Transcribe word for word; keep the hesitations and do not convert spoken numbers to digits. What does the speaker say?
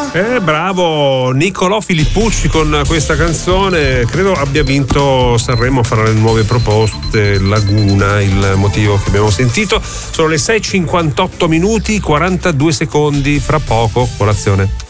Eh, bravo Niccolò Filippucci con questa canzone, credo abbia vinto Sanremo, farà le nuove proposte, Laguna, il motivo che abbiamo sentito. Sono le sei e cinquantotto minuti, quarantadue secondi, fra poco colazione.